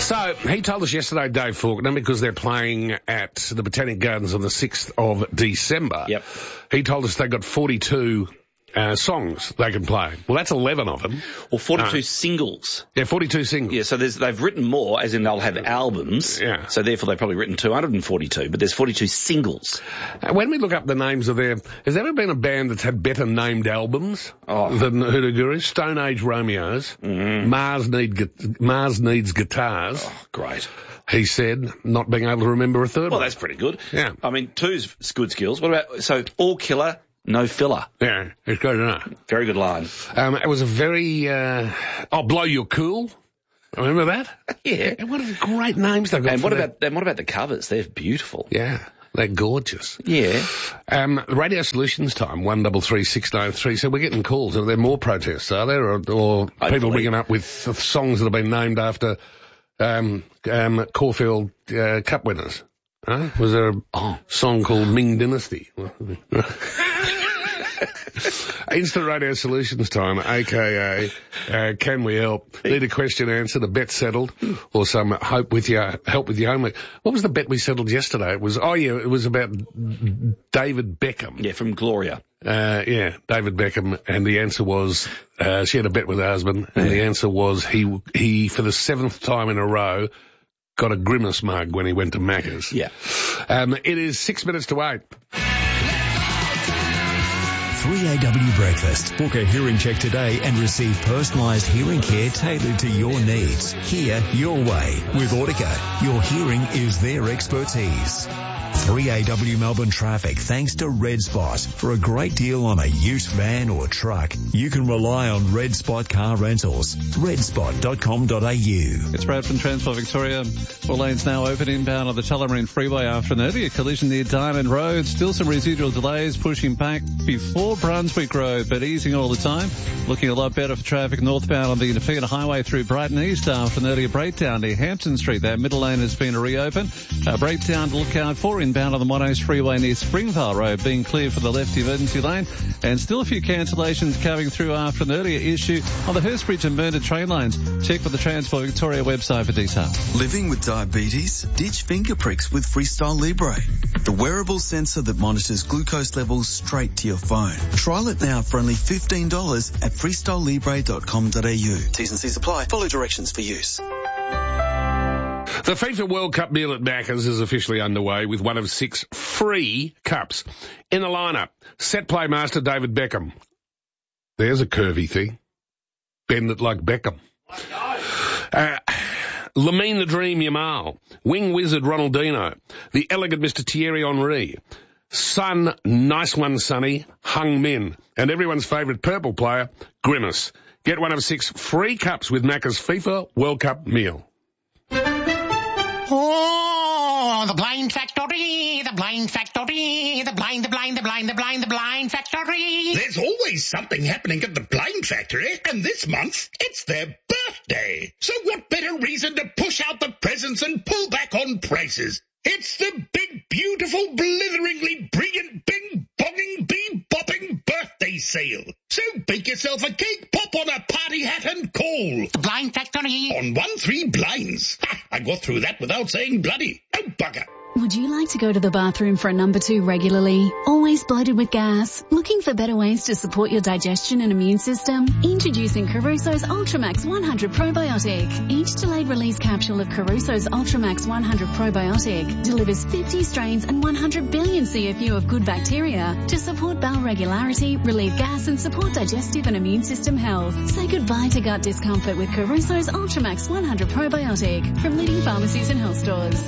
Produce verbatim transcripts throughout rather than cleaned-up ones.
So, he told us yesterday, Dave Faulkner, because they're playing at the Botanic Gardens on the sixth of December. Yep. He told us they got forty-two uh, songs they can play. Well, that's eleven of them. Or forty-two Uh, singles. Yeah, forty-two singles. Yeah, so there's, they've written more, as in they'll have albums. Yeah. So therefore they've probably written two hundred forty-two, but there's forty-two singles. Uh, when we look up the names of their... Has there ever been a band that's had better named albums Oh. than Hoodoo Gurus? Stone Age Romeos. Mm. Mars, need, gu- Mars Needs Guitars. Oh, great. He said, not being able to remember a third Well, one. that's pretty good. Yeah. I mean, two's good skills. What about, so all killer, no filler. Yeah, it's good enough. Very good line. Um, it was a very... Uh, oh, Blow Your Cool. Remember that? Yeah. And what are the great names they've got And for what that? about, and what about the covers? They're beautiful. Yeah, they're gorgeous. Yeah. Um, Radio Solutions time, one double three six nine three. So we're getting calls. Are there more protests, are there? Or, or people Hopefully. ringing up with songs that have been named after um, um, Caulfield uh, Cup winners? Huh? Was there a oh, song called Ming Dynasty? Instant Radio Solutions time, a k a. Uh, can we help? Need a question answered, a bet settled, or some hope with your help with your homework. What was the bet we settled yesterday? It was, oh yeah, it was about David Beckham. Yeah, from Gloria. Uh, yeah, David Beckham, and the answer was, uh, she had a bet with her husband, and the answer was he, he, for the seventh time in a row, got a Grimace mug when he went to Macca's. Yeah. Um, it is six minutes to eight. three A W Breakfast. Book a hearing check today and receive personalised hearing care tailored to your needs. Hear your way with Audica. Your hearing is their expertise. three A W Melbourne traffic thanks to Red Spot. For a great deal on a ute, van or truck, you can rely on Red Spot Car Rentals. red spot dot com dot a u. It's Brad from Transport Victoria. All lanes now open inbound on the Tullamarine Freeway after an earlier collision near Diamond Road. Still some residual delays pushing back before Brunswick Road, but easing all the time. Looking a lot better for traffic northbound on the Nafina Highway through Brighton East after an earlier breakdown near Hampton Street. That middle lane has been reopened. A breakdown to look out for inbound on the Monash Freeway near Springvale Road, being clear for the left emergency lane. And still a few cancellations coming through after an earlier issue on the Hurstbridge and Mernda train lines. Check for the Transport Victoria website for details. Living with diabetes? Ditch finger pricks with Freestyle Libre, the wearable sensor that monitors glucose levels straight to your phone. Trial it now for only fifteen dollars at freestyle libre dot com dot a u. T's and C's apply. Follow directions for use. The FIFA World Cup meal at Macca's is officially underway with one of six free cups. In the lineup, set play master David Beckham. There's a curvy thing. Bend it like Beckham. Uh, Lamine the Dream Yamal. Wing Wizard Ronaldinho. The elegant Mister Thierry Henry. Son, nice one, Sonny, Hung Min. And everyone's favourite purple player, Grimace. Get one of six free cups with Macca's FIFA World Cup meal. Oh, the blind factory, the blind factory, the blind, the blind, the blind, the blind, the blind factory. There's always something happening at the Blind Factory, and this month, it's their birthday. So what better reason to push out the presents and pull back on prices? It's the big, beautiful, blitheringly brilliant, bing-bonging, bee-bopping birthday sale. So bake yourself a cake, pop on a party hat and call. The blind factory. On one three blinds. Ha, I got through that without saying bloody. Oh, bugger. Would you like to go to the bathroom for a number two regularly? Always bloated with gas? Looking for better ways to support your digestion and immune system? Introducing Caruso's Ultramax one hundred Probiotic. Each delayed release capsule of Caruso's Ultramax one hundred Probiotic delivers fifty strains and one hundred billion C F U of good bacteria to support bowel regularity, relieve gas and support digestive and immune system health. Say goodbye to gut discomfort with Caruso's Ultramax one hundred Probiotic from leading pharmacies and health stores.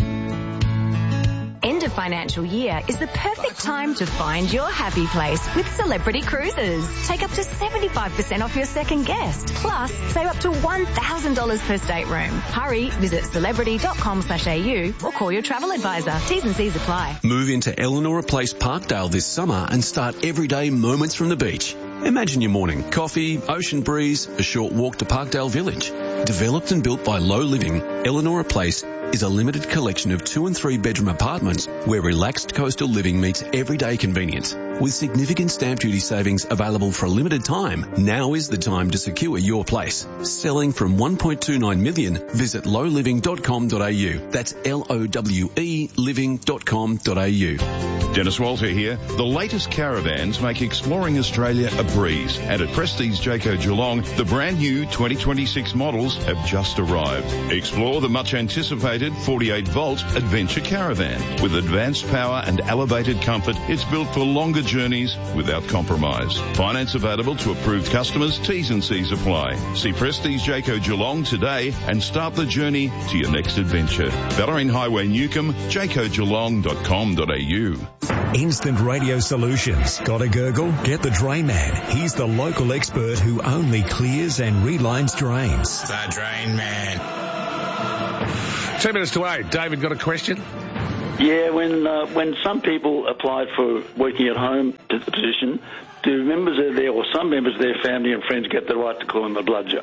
End of financial year is the perfect time to find your happy place with Celebrity Cruises. Take up to seventy-five percent off your second guest. Plus, save up to one thousand dollars per stateroom. Hurry, visit celebrity dot com slash a u or call your travel advisor. T's and C's apply. Move into Eleanor Place Parkdale this summer and start everyday moments from the beach. Imagine your morning. Coffee, ocean breeze, a short walk to Parkdale Village. Developed and built by Low Living, Eleanor Place is a limited collection of two and three bedroom apartments where relaxed coastal living meets everyday convenience. With significant stamp duty savings available for a limited time, now is the time to secure your place. Selling from one point two nine million, visit low living dot com dot a u. That's L O W E living dot com dot a u. Dennis Walter here. The latest caravans make exploring Australia a breeze. And at Prestige Jayco Geelong, the brand new twenty twenty-six models have just arrived. Explore the much anticipated forty-eight volt Adventure Caravan. With advanced power and elevated comfort, it's built for longer journeys without compromise. Finance available to approved customers. T's and C's apply. See Prestige Jayco Geelong today and start the journey to your next adventure. Bellarine Highway, Newcomb, jayco geelong dot com dot a u. Instant Radio Solutions. Got a gurgle? Get the Drain Man. He's the local expert who only clears and relines drains. The Drain Man. Two minutes to eight. David, got a question? Yeah, when uh, when some people applied for working at home to the position, do members of their, or some members of their family and friends get the right to call them a bludger?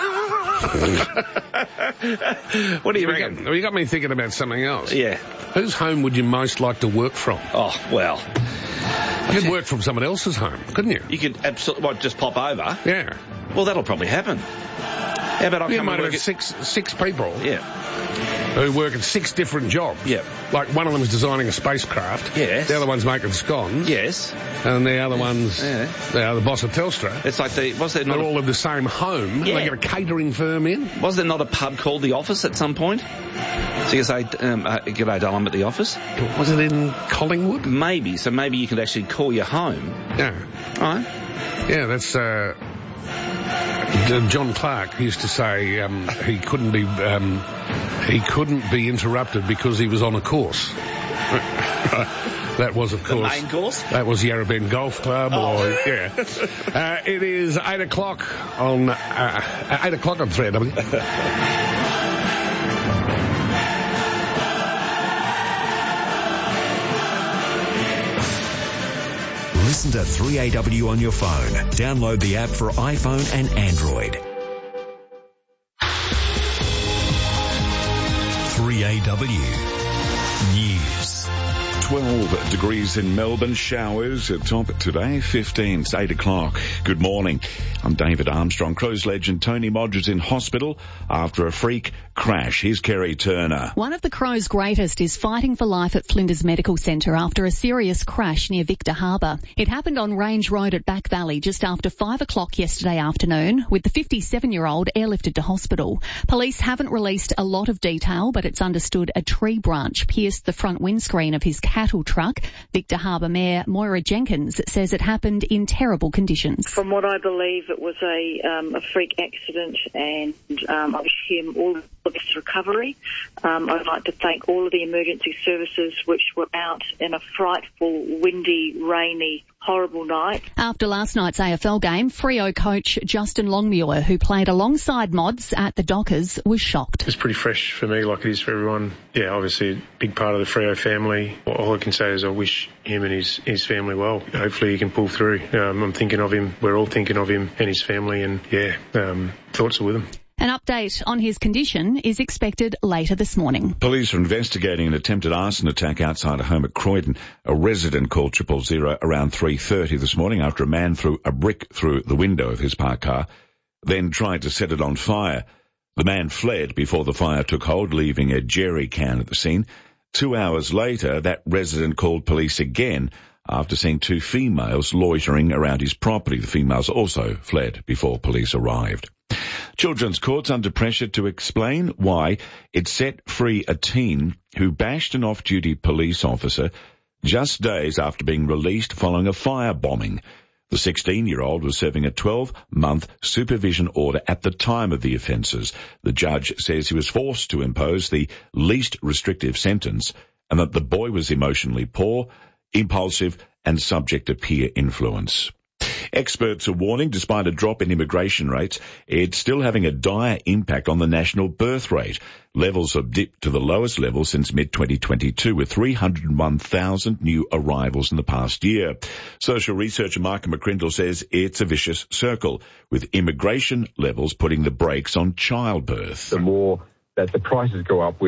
What do you we reckon? Got, you got me thinking about something else. Yeah. Whose home would you most like to work from? Oh, well. You could work from someone else's home, couldn't you? You could absolutely, what, just pop over? Yeah. Well, that'll probably happen. How about I You come might and work have at... six, six people Yeah. who work at six different jobs. Yeah. Like one of them is designing a spacecraft. Yes. The other one's making scones. Yes. And the other one's Yeah. uh, the boss of Telstra. It's like the... Was there not They're a, all of the same home. Yeah. They get a catering firm in. was there not a pub called The Office at some point? So you say, um, uh, g'day, Dale, I'm at The Office. Was it in Collingwood? Maybe. So maybe you could actually call your home. Yeah. All right. Yeah, that's... Uh, John Clark used to say um, he couldn't be um, he couldn't be interrupted because he was on a course. That was, of course, the main course. That was Yarra Bend Golf Club. Oh. Or, yeah, uh, it is eight o'clock on uh, eight o'clock on three A W. Listen to three A W on your phone. Download the app for iPhone and Android. three A W News. twelve degrees in Melbourne, showers at top today, fifteen, it's eight o'clock. Good morning. I'm David Armstrong. Crows legend Tony Modge in hospital after a freak crash. Here's Kerry Turner. One of the Crows' greatest is fighting for life at Flinders Medical Centre after a serious crash near Victor Harbour. It happened on Range Road at Back Valley just after five o'clock yesterday afternoon, with the fifty-seven-year-old airlifted to hospital. Police haven't released a lot of detail, but it's understood a tree branch pierced the front windscreen of his cattle truck. Victor Harbour Mayor Moira Jenkins says it happened in terrible conditions. From what I believe, it was a, um, a freak accident, and um, I wish him all the best recovery. Um, I'd like to thank all of the emergency services which were out in a frightful, windy, rainy, horrible night. After last night's A F L game, Freo coach Justin Longmuir, who played alongside Mods at the Dockers, was shocked. It's pretty fresh for me, like it is for everyone. Yeah, obviously a big part of the Freo family. All I can say is I wish him and his, his family well. Hopefully he can pull through. Um, I'm thinking of him. We're all thinking of him and his family, and yeah, um, thoughts are with him. An update on his condition is expected later this morning. Police are investigating an attempted arson attack outside a home at Croydon. A resident called triple zero around three thirty this morning after a man threw a brick through the window of his parked car, then tried to set it on fire. The man fled before the fire took hold, leaving a jerry can at the scene. Two hours later, that resident called police again after seeing two females loitering around his property. The females also fled before police arrived. Children's Court's under pressure to explain why it set free a teen who bashed an off-duty police officer just days after being released following a firebombing. The sixteen-year-old was serving a twelve-month supervision order at the time of the offences. The judge says he was forced to impose the least restrictive sentence and that the boy was emotionally poor, impulsive and subject to peer influence. Experts are warning, despite a drop in immigration rates, it's still having a dire impact on the national birth rate. Levels have dipped to the lowest level since mid twenty twenty-two, with three hundred one thousand new arrivals in the past year. Social researcher Michael McCrindle says it's a vicious circle, with immigration levels putting the brakes on childbirth. The more that the prices go up with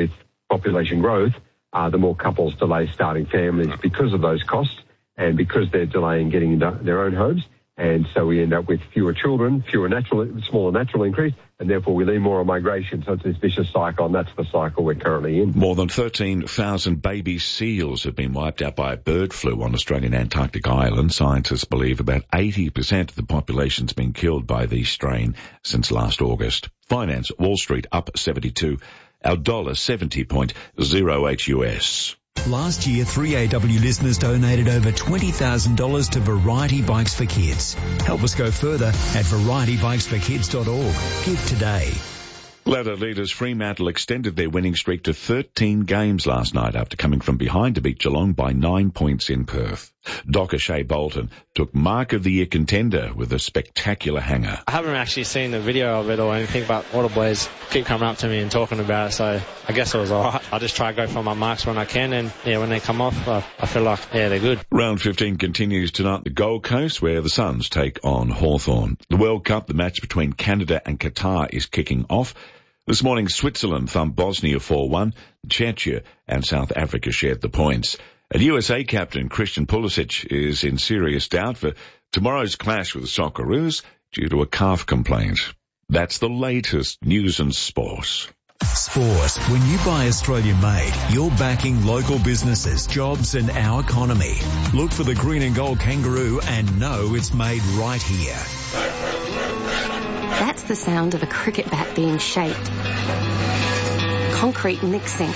population growth, uh, the more couples delay starting families because of those costs and because they're delaying getting into their own homes. And so we end up with fewer children, fewer natural, smaller natural increase, and therefore we lean more on migration. So it's this vicious cycle, and that's the cycle we're currently in. More than thirteen thousand baby seals have been wiped out by bird flu on Australian Antarctic Island. Scientists believe about eighty percent of the population's been killed by the strain since last August. Finance, Wall Street up seventy-two, our dollar seventy point oh eight U S. Last year, three A W listeners donated over twenty thousand dollars to Variety Bikes for Kids. Help us go further at variety bikes for kids dot org. Give today. Ladder leaders Fremantle extended their winning streak to thirteen games last night after coming from behind to beat Geelong by nine points in Perth. Docker Shea Bolton took Mark of the Year contender with a spectacular hanger. I haven't actually seen the video of it or anything, but all the boys keep coming up to me and talking about it, so I guess it was alright. I just try to go for my marks when I can, and yeah, when they come off, I, I feel like, yeah, they're good. Round fifteen continues tonight at the Gold Coast, where the Suns take on Hawthorn. The World Cup, the match between Canada and Qatar, is kicking off. This morning, Switzerland thumped Bosnia four one. Czechia and South Africa shared the points. And U S A captain Christian Pulisic is in serious doubt for tomorrow's clash with the Socceroos due to a calf complaint. That's the latest news and sport. Sport. When you buy Australian made, you're backing local businesses, jobs and our economy. Look for the green and gold kangaroo and know it's made right here. That's the sound of a cricket bat being shaped. Concrete mixing.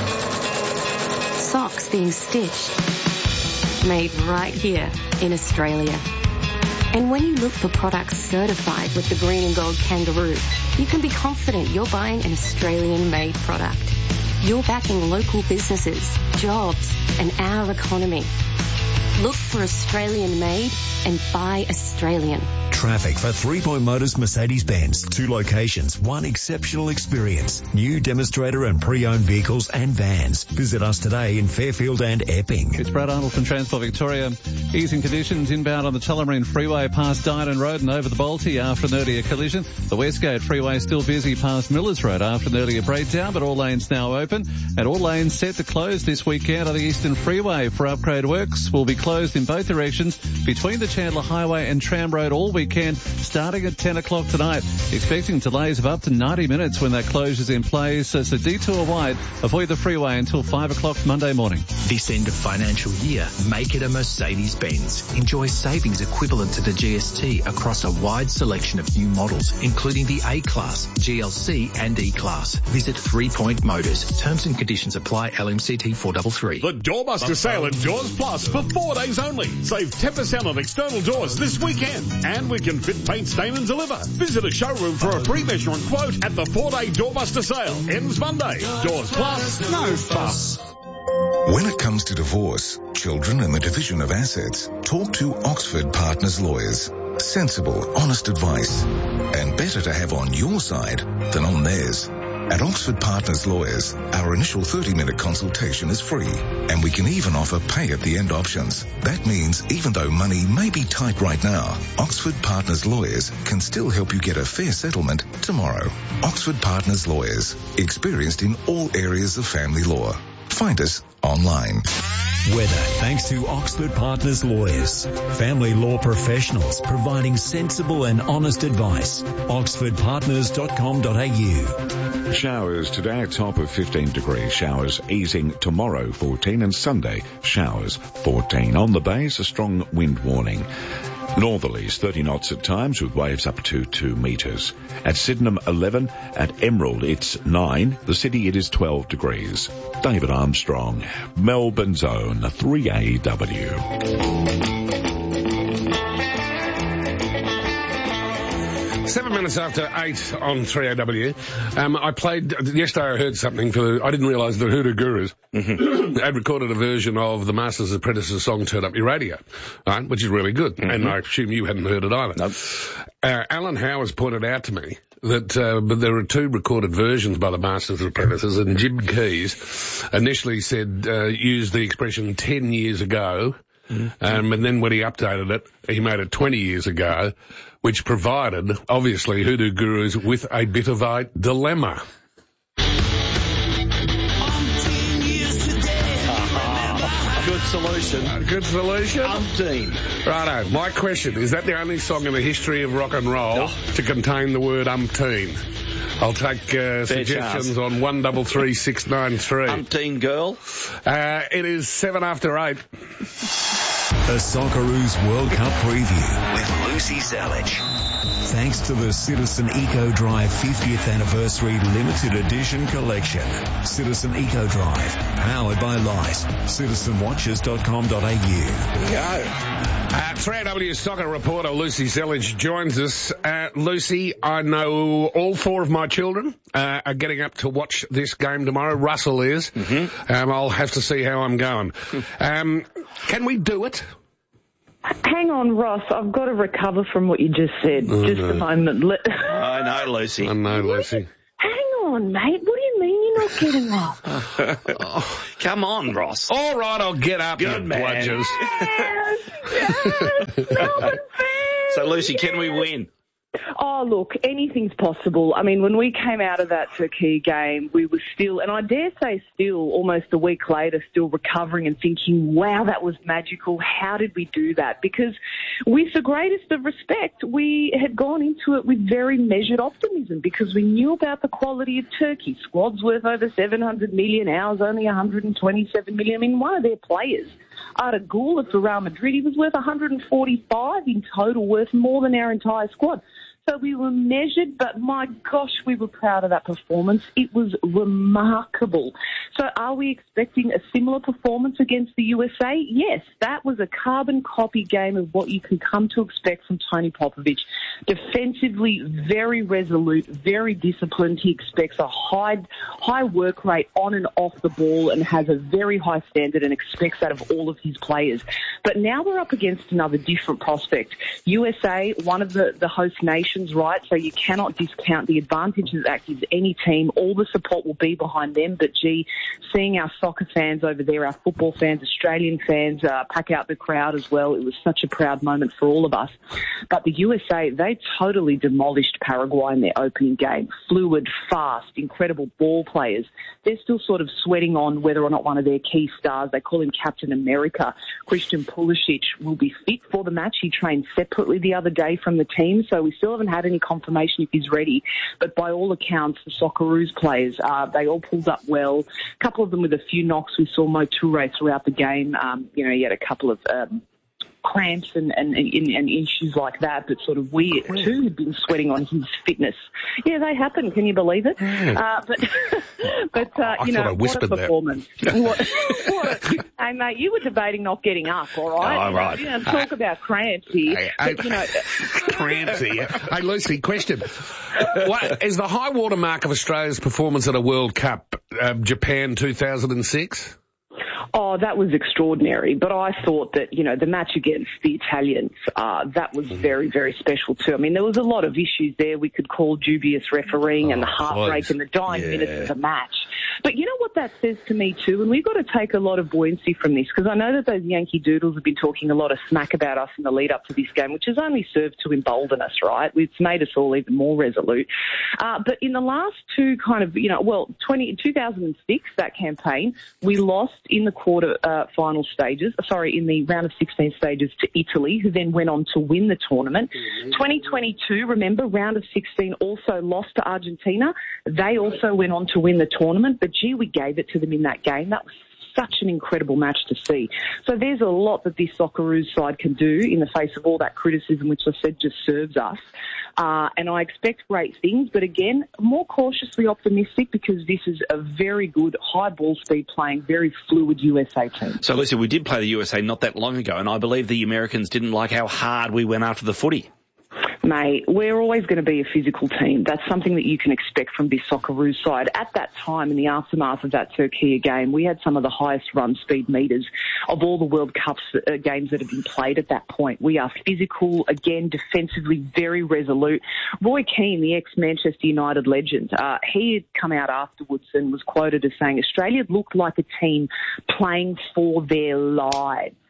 Socks being stitched. Made right here in Australia. And when you look for products certified with the green and gold kangaroo, you can be confident you're buying an Australian-made product. You're backing local businesses, jobs, and our economy. Look for Australian-made and buy Australian. Traffic for Three Point Motors Mercedes-Benz. Two locations, one exceptional experience. New demonstrator and pre-owned vehicles and vans. Visit us today in Fairfield and Epping. It's Brad Arnold from Transport Victoria. Easing conditions inbound on the Tullamarine Freeway past Dynon Road and over the Balti after an earlier collision. The Westgate Freeway still busy past Millers Road after an earlier breakdown, but all lanes now open. And all lanes set to close this weekend on the Eastern Freeway for upgrade works. Will be closed in both directions between the Chandler Highway and Tram Road all weekend, starting at ten o'clock tonight. Expecting delays of up to ninety minutes when that closure's in place. So it's a detour wide. Avoid the freeway until five o'clock Monday morning. This end of financial year, make it a Mercedes-Benz. Enjoy savings equivalent to the G S T across a wide selection of new models, including the A-Class, G L C and E-Class. Visit Three Point Motors. Terms and conditions apply. L M C T four three three. The Doorbuster sale at Doors Plus for four days only. Save ten percent on external doors this weekend. And we can fit, paint, stain and deliver. Visit a showroom for a free measurement quote at the four-day Doorbuster sale. Ends Monday. Doors Plus, no fuss. When it comes to divorce, children and the division of assets, talk to Oxford Partners Lawyers. Sensible, honest advice. And better to have on your side than on theirs. At Oxford Partners Lawyers, our initial thirty-minute consultation is free, and we can even offer pay-at-the-end options. That means even though money may be tight right now, Oxford Partners Lawyers can still help you get a fair settlement tomorrow. Oxford Partners Lawyers, experienced in all areas of family law. Find us online. Weather, thanks to Oxford Partners Lawyers. Family law professionals providing sensible and honest advice. oxford partners dot com dot a u. Showers today, a top of fifteen degrees. Showers easing tomorrow, fourteen, and Sunday, showers, fourteen. On the bays, a strong wind warning. Northerlies, thirty knots at times with waves up to two metres. At Sydenham, eleven. At Emerald, it's nine. The city, it is twelve degrees. David Armstrong, Melbourne's own three A W. Seven minutes after eight on three A W. Um, I played, yesterday I heard something for, I didn't realise the Hoodoo Gurus mm-hmm. had recorded a version of the Masters Apprentice's song Turn Up Your Radio, right, which is really good. Mm-hmm. And I assume you hadn't heard it either. Nope. Uh, Alan Howard's pointed out to me that uh, but there are two recorded versions by the Masters Apprentices, and Jim Keys initially said, uh, used the expression ten years ago, mm-hmm. um, and then when he updated it, he made it twenty years ago, which provided, obviously, Hoodoo Gurus with a bit of a dilemma. I'm good solution. A good solution? Umpteen. Righto. My question, is that the only song in the history of rock and roll Oh. to contain the word umpteen? I'll take uh, suggestions chance. on one double three six nine three. Umpteen girl. Uh, it is seven after eight. A Socceroos World Cup preview with Lucy Zelich. Thanks to the Citizen Eco Drive fiftieth Anniversary Limited Edition Collection. Citizen Eco Drive, powered by Light. citizen watches dot com dot a u. Here we go. Uh, three A W soccer reporter Lucy Zelich joins us. Uh, Lucy, I know all four of my children uh, are getting up to watch this game tomorrow. Russell is. Mm-hmm. Um, I'll have to see how I'm going. Um, can we do it? Hang on, Ross. I've got to recover from what you just said. Oh, just no. a moment. Le- I know, Lucy. I know, Lucy. Hang on, mate. What do you mean you're not getting up? Oh, come on, Ross. All right, I'll get up, Good you man. bludgers. Yes, yes, Melbourne fans. So, Lucy, can we win? Oh, look, anything's possible. I mean, when we came out of that Turkey game, we were still, and I dare say still, almost a week later, still recovering and thinking, wow, that was magical. How did we do that? Because with the greatest of respect, we had gone into it with very measured optimism because we knew about the quality of Turkey. Squad's worth over seven hundred million, ours only one hundred twenty-seven million. I mean, one of their players, Arda Güler for Real Madrid, he was worth one hundred forty-five in total, worth more than our entire squad. So we were measured, but my gosh, we were proud of that performance. It was remarkable. So are we expecting a similar performance against the U S A? Yes, that was a carbon copy game of what you can come to expect from Tony Popovich. Defensively, very resolute, very disciplined. He expects a high, high work rate on and off the ball and has a very high standard and expects that of all of his players. But now we're up against another different prospect. U S A, one of the, the host nations, right? So you cannot discount the advantages that gives any team. All the support will be behind them. But, gee, seeing our soccer fans over there, our football fans, Australian fans, uh, pack out the crowd as well, it was such a proud moment for all of us. But the U S A, they totally demolished Paraguay in their opening game. Fluid, fast, incredible ball players. They're still sort of sweating on whether or not one of their key stars, they call him Captain America, Christian Pulisic, will be fit for the match. He trained separately the other day from the team, so we still haven't had any confirmation if he's ready. But by all accounts, the Socceroos players, uh, they all pulled up well. A couple of them with a few knocks. We saw Mo Toure throughout the game. Um, you know, he had a couple of um, cramps and, and, and, and issues like that, but sort of we too had been sweating on his fitness. Yeah, they happen. Can you believe it? Uh, but, but uh, I you know, I what a performance. what, what a, hey, mate, you were debating not getting up, all right? Oh, right. You know, talk about cramps here. Hey, But, you know, cramps here. Hey, Lucy, question. What, is the high water mark of Australia's performance at a World Cup uh, Japan two thousand six? Oh, that was extraordinary. But I thought that, you know, the match against the Italians, uh, that was very, very special too. I mean, there was a lot of issues there. We could call dubious refereeing Oh, and the heartbreak please. and the dying Yeah. minutes of the match. But you know what that says to me too? And we've got to take a lot of buoyancy from this because I know that those Yankee Doodles have been talking a lot of smack about us in the lead up to this game, which has only served to embolden us, right? It's made us all even more resolute. Uh, but in the last two kind of, you know, well, twenty, two thousand six, that campaign, we lost in the quarter uh, final stages, sorry, in the round of sixteen stages to Italy, who then went on to win the tournament. twenty twenty-two, remember, round of sixteen also lost to Argentina. They also went on to win the tournament, but gee, we gave it to them in that game. That was such an incredible match to see. So there's a lot that this Socceroos side can do in the face of all that criticism, which I said just serves us. Uh, and I expect great things, but again, more cautiously optimistic because this is a very good, high ball speed playing, very fluid U S A team. So, Lucy, we did play the U S A not that long ago, and I believe the Americans didn't like how hard we went after the footy. Mate, we're always going to be a physical team. That's something that you can expect from this Socceroos side. At that time, in the aftermath of that Turkey game, we had some of the highest run speed meters of all the World Cups uh, games that have been played at that point. We are physical, again, defensively very resolute. Roy Keane, the ex-Manchester United legend, uh, he had come out afterwards and was quoted as saying, Australia looked like a team playing for their lives.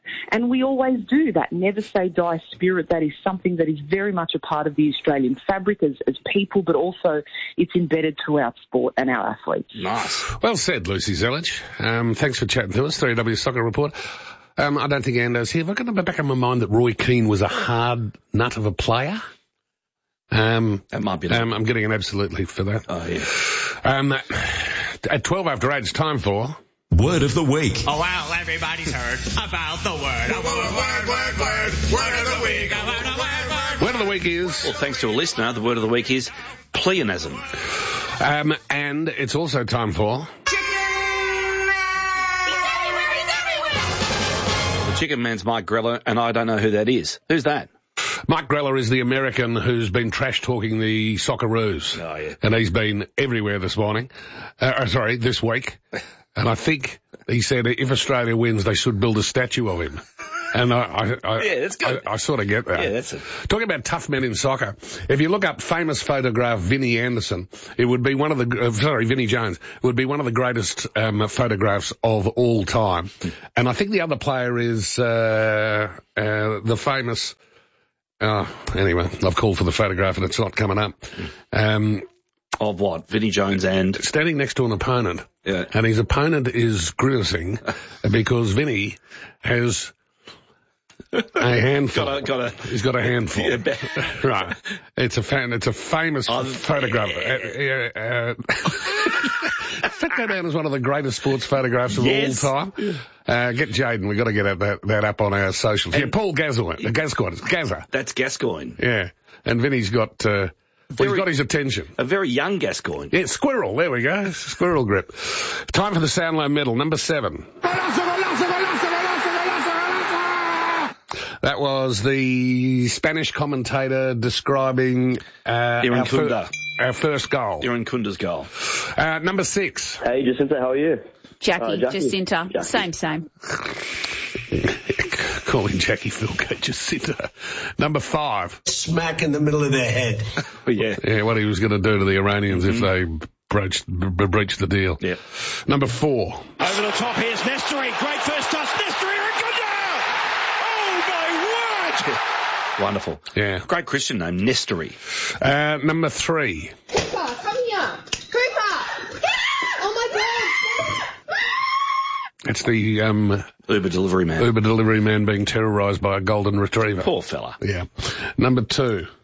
And we always do that never say die spirit. That is something that is very much a part of the Australian fabric as, as people, but also it's embedded to our sport and our athletes. Nice. Well said, Lucy Zelich. Um, thanks for chatting to us, three W Soccer Report. Um, I don't think Ando's here. Have I got in the back of my mind that Roy Keane was a hard nut of a player? Um, that might be. Um, I'm getting an absolutely for that. Oh, yeah. Um, at twelve after eight, it's time for... Word of the Week. Oh, well, everybody's heard about the word. A word, word, word, word, word of the week. A word, a word, word. Word of the week is... Well, thanks to a listener, the word of the week is pleonasm. Um, and it's also time for... The Chicken Man's Mike Grella, and I don't know who that is. Who's that? Mike Grella is the American who's been trash-talking the Socceroos. Oh, yeah. And he's been everywhere this morning. Uh, sorry, this week. And I think he said if Australia wins, they should build a statue of him. And I, I, I, yeah, that's good. I, I sort of get that. Yeah, that's it. Talking about tough men in soccer, if you look up famous photograph Vinnie Anderson, it would be one of the, uh, sorry, Vinnie Jones, it would be one of the greatest um, photographs of all time. And I think the other player is uh, uh, the famous, uh, anyway, I've called for the photograph and it's not coming up. Um, Of what? Vinnie Jones and... Standing next to an opponent. Yeah. And his opponent is grimacing because Vinnie has a handful. got a, got a, He's got a handful. Yeah, be- right. It's a fan, it's a famous oh, photograph. Yeah. Uh, uh, Put that down as one of the greatest sports photographs of yes. all time. Uh, get Jaden, we've got to get that, that up on our socials. And yeah, Paul Gascoigne. Uh, Gascoigne. It's Gazza. That's Gascoigne. Yeah. And Vinnie's got... Uh, Very, well, he's got his attention. A very young Gascoigne. Yeah, squirrel. There we go. Squirrel grip. Time for the Soundlow medal, number seven. That was the Spanish commentator describing uh, Iran our, Kunda. fir- our first goal. Iran Kunda's goal. Uh, number six. Hey, Jacinta, how are you? Jackie, uh, Jackie. Jacinta. Jackie. Same, same. Calling Jackie Philco Jacinta. Number five. Smack in the middle of their head. Oh, yeah. Yeah, what he was going to do to the Iranians mm-hmm. if they broached, b- breached the deal. Yeah. Number four. Over the top, here's Nestory. Great first touch. Nestory, Rakunda! Oh, my word! Wonderful. Yeah. Great Christian name, Nestory. Uh, number three. Cooper, come here. Cooper! Oh, my God! It's the um, Uber delivery man. Uber delivery man being terrorised by a golden retriever. Poor fella. Yeah. Number two.